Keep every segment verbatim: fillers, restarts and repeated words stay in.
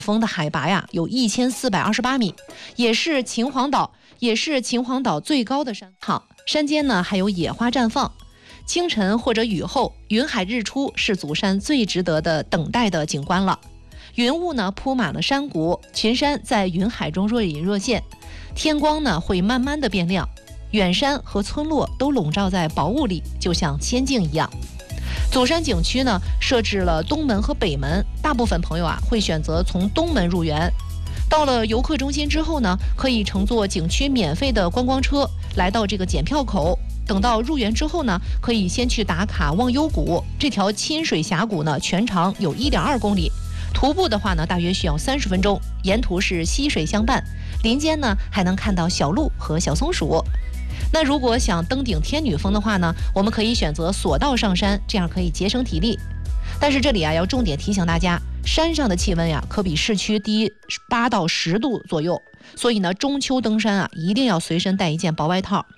峰的海拔呀有一千四百二十八米，也是秦皇岛也是秦皇岛最高的山号。山间呢还有野花绽放，清晨或者雨后，云海日出是祖山最值得的等待的景观了。云雾呢铺满了山谷，群山在云海中若隐若现，天光呢会慢慢的变亮，远山和村落都笼罩在薄雾里，就像仙境一样。祖山景区呢设置了东门和北门，大部分朋友啊会选择从东门入园。到了游客中心之后呢，可以乘坐景区免费的观光车来到这个检票口。等到入园之后呢，可以先去打卡忘忧谷。这条亲水峡谷呢，全长有一点二公里，徒步的话呢，大约需要三十分钟。沿途是溪水相伴，林间呢还能看到小鹿和小松鼠。那如果想登顶天女峰的话呢，我们可以选择索道上山，这样可以节省体力。但是这里啊要重点提醒大家，山上的气温呀可比市区低八到十度左右，所以呢中秋登山啊一定要随身带一件薄外套。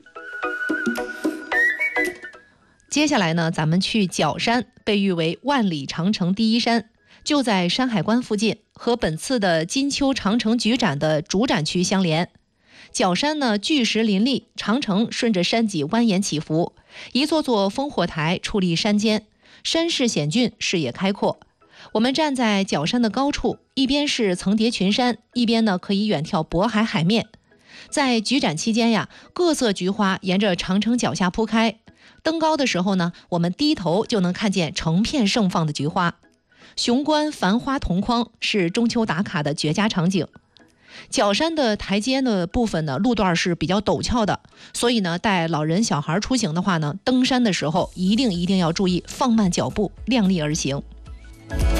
接下来呢，咱们去角山，被誉为万里长城第一山，就在山海关附近，和本次的金秋长城菊展的主展区相连。角山呢巨石林立，长城顺着山脊蜿蜒起伏，一座座烽火台矗立山间，山势险峻，视野开阔。我们站在角山的高处，一边是层叠群山，一边呢可以远眺渤海海面。在菊展期间呀，各色菊花沿着长城脚下铺开，登高的时候呢，我们低头就能看见成片盛放的菊花。雄关繁花同框是中秋打卡的绝佳场景。角山的台阶的部分呢，路段是比较陡峭的，所以呢，带老人小孩出行的话呢，登山的时候一定一定要注意放慢脚步，量力而行。